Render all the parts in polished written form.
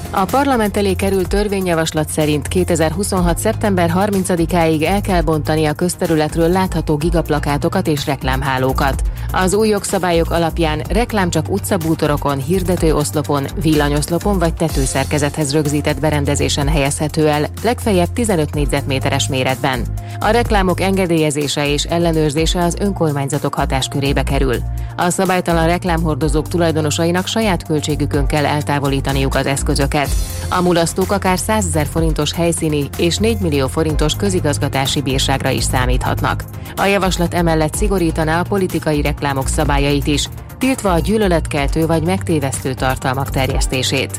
A parlament elé került törvényjavaslat szerint 2026. szeptember 30-áig el kell bontani a közterületről látható gigaplakátokat és reklámhálókat. Az új jogszabályok alapján reklám csak utcabútorokon, hirdetőoszlopon, villanyoszlopon vagy tetőszerkezethez rögzített berendezésen helyezhető el, legfeljebb 15 négyzetméteres méretben. A reklámok engedélyezése és ellenőrzése az önkormányzatok hatáskörébe kerül. A szabálytalan reklámhordozók tulajdonosainak saját költségükön kell eltávolítaniuk az eszközöket. A mulasztók akár 100 000 forintos helyszíni és 4 millió forintos közigazgatási bírságra is számíthatnak. A javaslat emellett szigorítaná a politikai reklámok szabályait is, tiltva a gyűlöletkeltő vagy megtévesztő tartalmak terjesztését.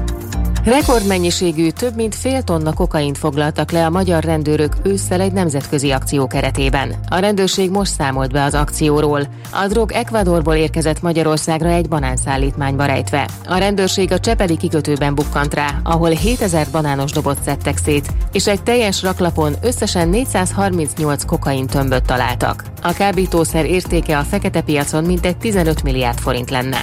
Rekordmennyiségű, több mint fél tonna kokaint foglaltak le a magyar rendőrök ősszel egy nemzetközi akció keretében. A rendőrség most számolt be az akcióról. A drog Ecuadorból érkezett Magyarországra egy banánszállítmányba rejtve. A rendőrség a csepeli kikötőben bukkant rá, ahol 7000 banános dobot szedtek szét, és egy teljes raklapon összesen 438 kokain tömböt találtak. A kábítószer értéke a fekete piacon mintegy 15 milliárd forint lenne.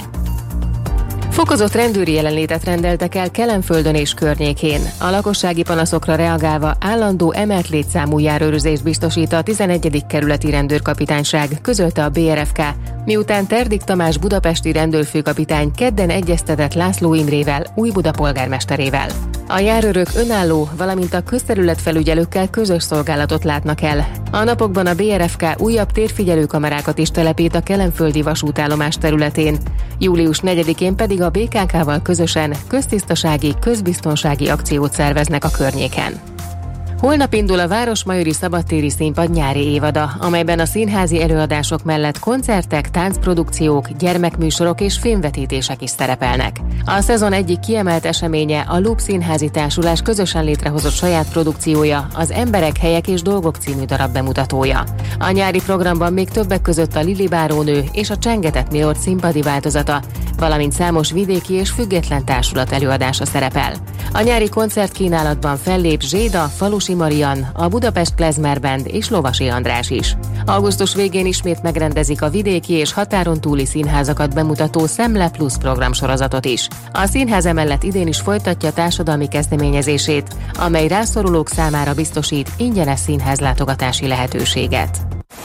Fokozott rendőri jelenlétet rendeltek el Kelenföldön és környékén. A lakossági panaszokra reagálva állandó emelt létszámú járőrözést biztosít a 11. kerületi rendőrkapitányság, közölte a BRFK, miután Terdik Tamás budapesti rendőrfőkapitány kedden egyeztetett László Imrével, Újbuda polgármesterével. A járőrök önálló, valamint a közterületfelügyelőkkel közös szolgálatot látnak el. A napokban a BRFK újabb térfigyelőkamerákat is telepít a kelenföldi vasútállomás területén. Július 4-én pedig a BKK-val közösen köztisztasági, közbiztonsági akciót szerveznek a környéken. Holnap indul a Városmajori Szabadtéri Színpad nyári évada, amelyben a színházi előadások mellett koncertek, táncprodukciók, gyermekműsorok és filmvetítések is szerepelnek. A szezon egyik kiemelt eseménye a Loop Színházi Társulás közösen létrehozott saját produkciója, az Emberek, helyek és dolgok című darab bemutatója. A nyári programban még többek között a Lili bárónő és a Csengetett Milord színpadi változata, valamint számos vidéki és független társulat előadása szerepel. A nyári koncertkínálatban fellép Zséda, Falusi Marian, a Budapest Klezmer Band és Lovasi András is. Augusztus végén ismét megrendezik a vidéki és határon túli színházakat bemutató Szemle Plus programsorozatot is. A színház emellett idén is folytatja társadalmi kezdeményezését, amely rászorulók számára biztosít ingyenes színházlátogatási lehetőséget.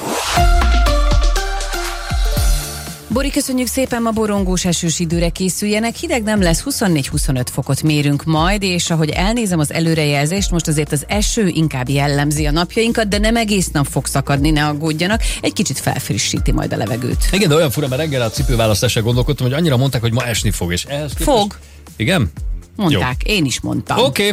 Bori, köszönjük szépen, ma borongós esős időre készüljenek, hideg nem lesz, 24-25 fokot mérünk majd, és ahogy elnézem az előrejelzést, most azért az eső inkább jellemzi a napjainkat, de nem egész nap fog szakadni, ne aggódjanak, egy kicsit felfrissíti majd a levegőt. Igen, de olyan fura, mert reggel a cipőválasztásra gondolkodtam, hogy annyira mondták, hogy ma esni fog, és ehhez képest... Fog. Igen? Mondták, jó. Én is mondtam. Oké.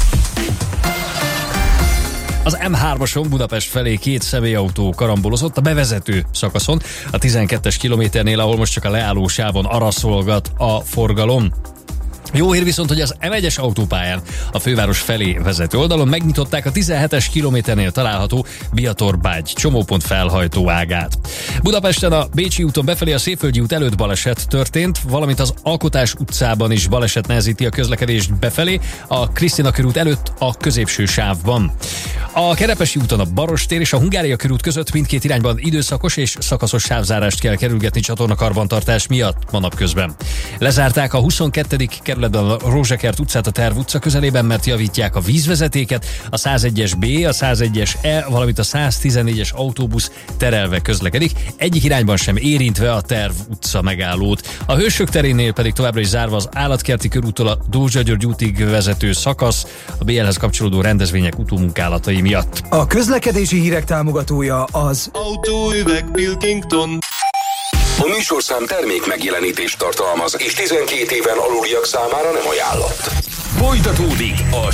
Az M3-ason Budapest felé két személyautó karambolozott a bevezető szakaszon, a 12-es kilométernél, ahol most csak a leálló sávon araszolgat a forgalom. Jó hír viszont, hogy az M1-es autópályán a főváros felé vezető oldalon megnyitották a 17-es kilométernél található Biator-Bágy csomópont felhajtó ágát. Budapesten a Bécsi úton befelé a Széföldi út előtt baleset történt, valamint az Alkotás utcában is baleset nehezíti a közlekedést befelé, a Krisztina körút előtt a középső sávban. A Kerepesi úton a Barostér és a Hungária körút között mindkét irányban időszakos és szakaszos sávzárást kell kerülgetni csatornakarbantartás miatt ma napközben. Lezárták a 22. kerületben a Rózsakert utcát a Terv utca közelében, mert javítják a vízvezetéket, a 101-es B, a 101-es E, valamint a 114-es autóbusz terelve közlekedik, egyik irányban sem érintve a Terv utca megállót. A Hősök terénél pedig továbbra is zárva az Állatkerti körúttól a Dózsa György útig vezető szakasz, a BL-hez kapcsolódó rendezvények utómunkálatai miatt. A közlekedési hírek támogatója az Autóüveg Pilkington. A műsorszám termék megjelenítést tartalmaz, és 12 éven aluliak számára nem ajánlott. Folytatódik a